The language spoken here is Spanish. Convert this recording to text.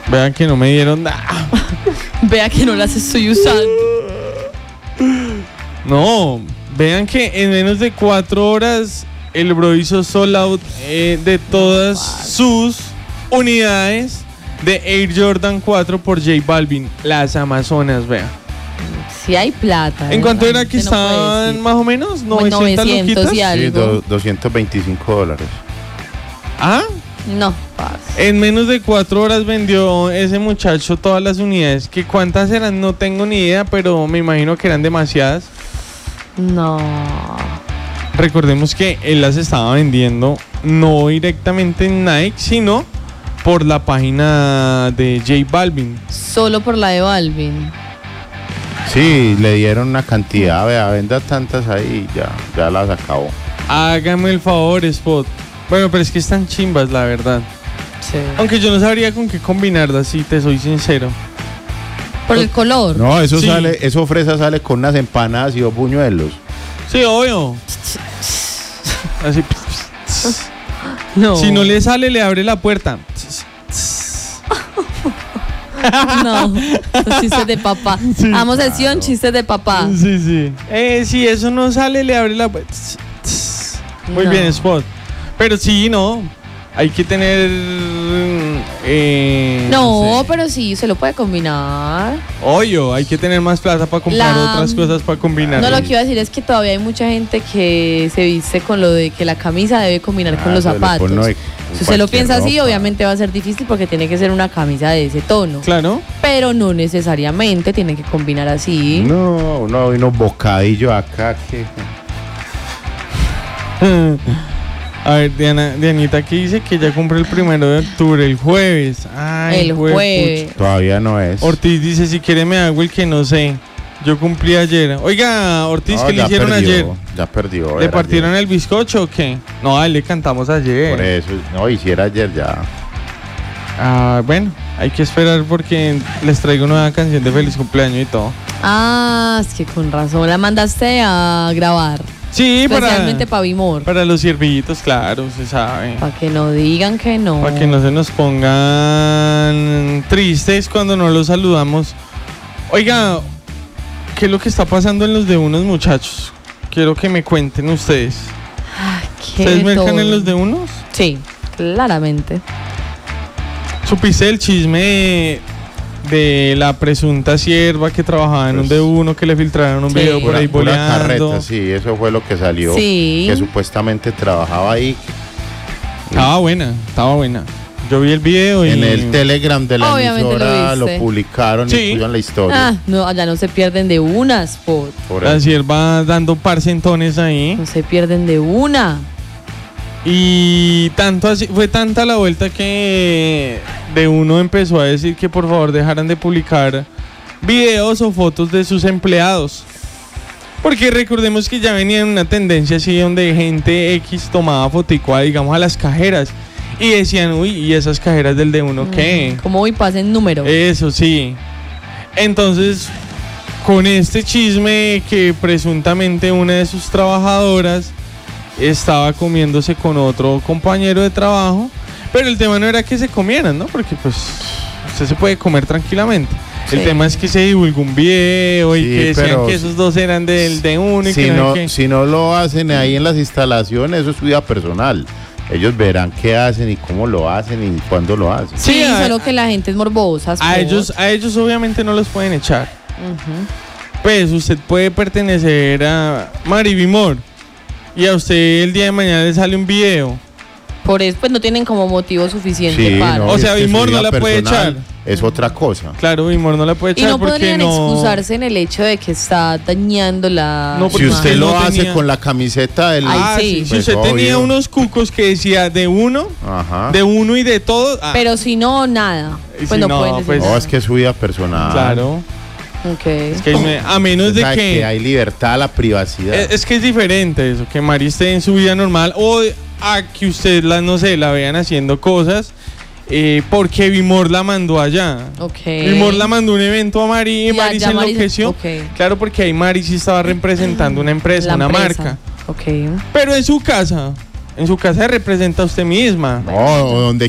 Vean que no me dieron nada. Vea que no las estoy usando. No, vean que en menos de 4 horas el bro hizo sold out de todas sus unidades de Air Jordan 4 por J Balvin, las Amazonas, vean. Si hay plata. ¿En cuánto era que no puede estaban decir. más o menos? Como en 900 y Sí, algo. $225. ¿Ah? No, parce. En menos de 4 horas vendió ese muchacho todas las unidades. ¿Que cuántas eran? No tengo ni idea, pero me imagino que eran demasiadas. No. Recordemos que él las estaba vendiendo no directamente en Nike, sino por la página de J Balvin. Solo por la de Balvin. Sí, le dieron una cantidad, vea, venda tantas ahí y ya las acabó. Hágame el favor, Spot. Bueno, pero es que están chimbas, la verdad. Sí. Aunque yo no sabría con qué combinarlas, si te soy sincero. Por el color. No, eso Sí. eso fresa sale con unas empanadas y 2 buñuelos. Sí, obvio. Así. No. Si no le sale, le abre la puerta. No. Los chistes de papá. Sí. Amo sesión, chistes de papá. Sí, sí. Si eso no sale, le abre la puerta. Muy No. bien, Spot. Pero sí, no. Hay que tener. No, sé. pero sí, se lo puede combinar. Obvio, hay que tener más plata para comprar otras cosas para combinar. No, lo que iba a decir es que todavía hay mucha gente que se viste con lo de que la camisa debe combinar con los se lo zapatos. pone Si usted lo cualquier piensa así, ropa. obviamente va a ser difícil porque tiene que ser una camisa de ese tono. Claro. Pero no necesariamente tiene que combinar así. No, unos bocadillos acá que... A ver, Dianita aquí dice que ya cumple el 1 de octubre, el jueves. Ay, El jueves. Todavía no es. Ortiz dice, si quiere me hago el que no sé. Yo cumplí ayer. Oiga, Ortiz, No, ¿qué le ya hicieron perdió, ayer? Ya perdió. ¿Le era partieron ayer. el bizcocho o qué? No, a él le cantamos ayer. Por eso, no, hiciera ayer ya. Ah, bueno, hay que esperar porque les traigo una nueva canción de feliz cumpleaños y todo. Ah, es que con razón. La mandaste a grabar. Sí, Especialmente para Bimor. para los ciervillitos, claro, se sabe. Para que no digan que no. Para que no se nos pongan tristes cuando no los saludamos. Oiga, ¿qué es lo que está pasando en los de unos, muchachos? Quiero que me cuenten ustedes. Qué ¿Ustedes mercan todo. en los de unos? Sí, claramente. ¿Supiste el chisme de la presunta sierva que trabajaba en un de uno, que le filtraron un Sí. video por ahí Pura boleando? carreta, sí, eso fue lo que salió. Sí. Que supuestamente trabajaba ahí. Estaba buena. Yo vi el video y... En el Telegram de la Obviamente emisora lo lo viste. publicaron Sí. y pusieron la historia. Ah, no, allá no se pierden de una, Spot. Por La eso. sierva dando parcentones ahí. No se pierden de una. Y tanto así, fue tanta la vuelta que de uno empezó a decir que por favor dejaran de publicar videos o fotos de sus empleados. Porque recordemos que ya venía en una tendencia así donde gente X tomaba fotico, digamos, a las cajeras y decían, uy, ¿y esas cajeras del de uno qué? Como hoy pasen número. Eso sí. Entonces, con este chisme que presuntamente una de sus trabajadoras estaba comiéndose con otro compañero de trabajo, pero el tema no era que se comieran, ¿no? Porque pues usted se puede comer tranquilamente. Sí. El tema es que se divulgó un video y Sí, que decían pero que esos dos eran del de uno y Si que no no, sé qué. si no lo hacen ahí en las instalaciones, eso es su vida personal. Ellos verán qué hacen y cómo lo hacen y cuándo lo hacen. Sí, Sí, solo que la gente es morbosa. A Spot. ellos obviamente no los pueden echar. Ujú. Pues usted puede pertenecer a Maribimor y a usted el día de mañana le sale un video. Por eso, pues no tienen como motivo suficiente Sí, para. no, O sea, es que su Bimor no vida la puede personal echar. Es otra cosa. Claro, Bimor no la puede Y echar no porque podrían no... excusarse en el hecho de que está dañando la. No, Si porque usted usted lo no hace tenía- con la camiseta del... Ay, sí. Si Pues usted tenía obvio. unos cucos que decía de uno Ajá. y de todo. Pero si no, nada. Y Pues si no, no, pueden decir pues- No, nada. es que es su vida personal. Claro. Ok. Es que a menos Usted de sabe que. hay libertad a la privacidad. Es que es diferente eso, que Mari esté en su vida normal o a que usted no sé, la vean haciendo cosas porque Bimor la mandó allá. Ok. Bimor la mandó a un evento a Mari y Ya- Mari ya se Mari se- enloqueció. ok. Claro, porque ahí Mari sí estaba representando una empresa, La una empresa. marca. Ok. Pero en su casa se representa a usted misma. No, donde